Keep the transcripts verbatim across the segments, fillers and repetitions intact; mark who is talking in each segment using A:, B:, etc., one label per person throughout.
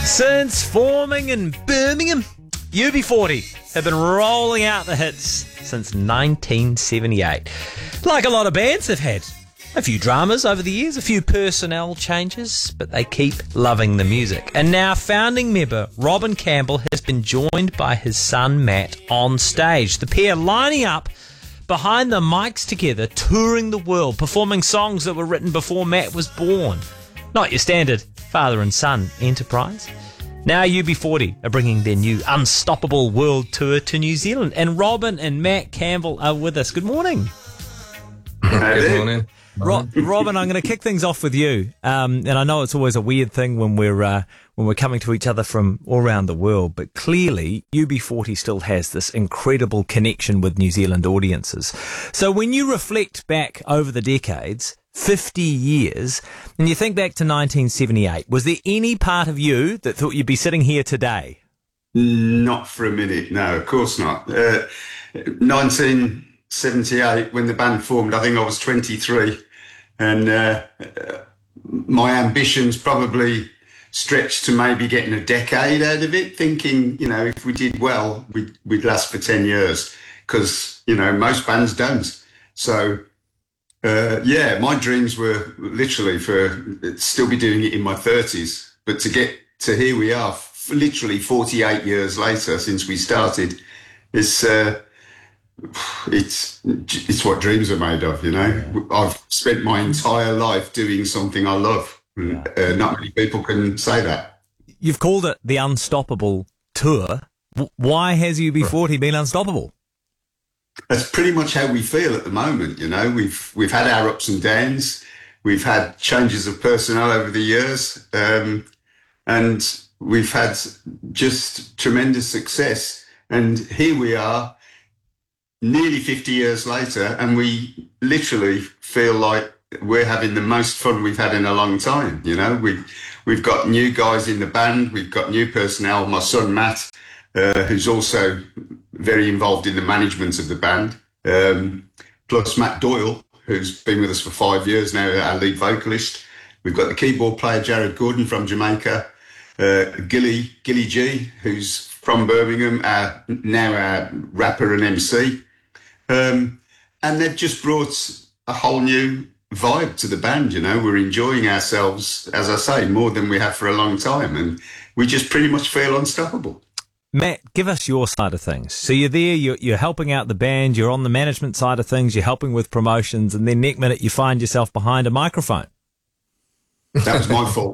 A: Since forming in Birmingham, U B forty have been rolling out the hits since nineteen seventy-eight. Like a lot of bands have had a few dramas over the years, a few personnel changes, but they keep loving the music. And now founding member Robin Campbell has been joined by his son Matt on stage. The pair lining up behind the mics together, touring the world, performing songs that were written before Matt was born. Not your standard father and son enterprise. Now U B forty are bringing their new Unstoppable World Tour to New Zealand, and Robin and Matt Campbell are with us. Good morning.
B: Good morning.
A: Ro- Robin, I'm going to kick things off with you, um, and I know it's always a weird thing when we're uh, when we're coming to each other from all around the world, but clearly U B forty still has this incredible connection with New Zealand audiences. So when you reflect back over the decades, fifty years, and you think back to nineteen seventy-eight, was there any part of you that thought you'd be sitting here today?
B: Not for a minute, no, of course not. Uh, nineteen seventy-eight, when the band formed, I think I was twenty-three, and uh, my ambitions probably stretched to maybe getting a decade out of it, thinking, you know, if we did well, we'd, we'd last for ten years, because, you know, most bands don't. So, uh, yeah, my dreams were literally for still be doing it in my thirties, but to get to here we are, f- literally forty-eight years later since we started, it's... Uh, It's it's what dreams are made of, you know. Yeah. I've spent my entire life doing something I love. Yeah. Uh, not many people can say that.
A: You've called it the Unstoppable Tour. Why has U B forty been unstoppable?
B: That's pretty much how we feel at the moment, you know. We've we've had our ups and downs. We've had changes of personnel over the years, um, and we've had just tremendous success. And here we are, nearly fifty years later, and we literally feel like we're having the most fun we've had in a long time. You know, we, we've got new guys in the band, we've got new personnel. My son, Matt, uh, who's also very involved in the management of the band, um, plus Matt Doyle, who's been with us for five years now, our lead vocalist. We've got the keyboard player, Jared Gordon from Jamaica, uh, Gilly, Gilly G, who's from Birmingham, uh, now our rapper and M C. Um, and they've just brought a whole new vibe to the band, you know. We're enjoying ourselves, as I say, more than we have for a long time, and we just pretty much feel unstoppable.
A: Matt, give us your side of things. So you're there, you're, you're helping out the band, you're on the management side of things, you're helping with promotions, and then next minute you find yourself behind a microphone.
B: That was my fault.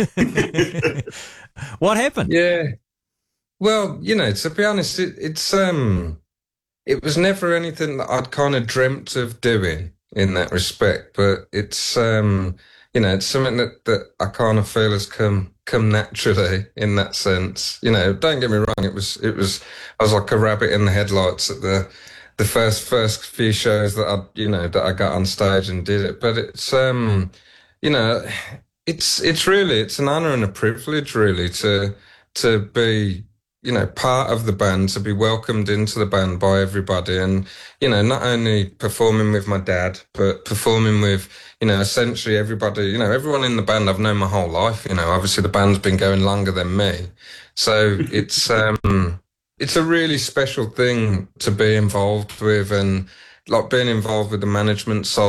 A: What happened?
C: Yeah. Well, you know, to be honest, it, it's... um. It was never anything that I'd kind of dreamt of doing in that respect, but it's, um, you know, it's something that, that I kind of feel has come come naturally in that sense. You know, don't get me wrong, it was, it was, I was like a rabbit in the headlights at the the first first few shows that I, you know, that I got on stage and did it. But it's, um, you know, it's it's really, it's an honour and a privilege really to to be, you know, part of the band, to be welcomed into the band by everybody. And, you know, not only performing with my dad, but performing with, you know, essentially everybody, you know, everyone in the band I've known my whole life. You know, obviously the band's been going longer than me. So it's, um, it's a really special thing to be involved with, and like being involved with the management side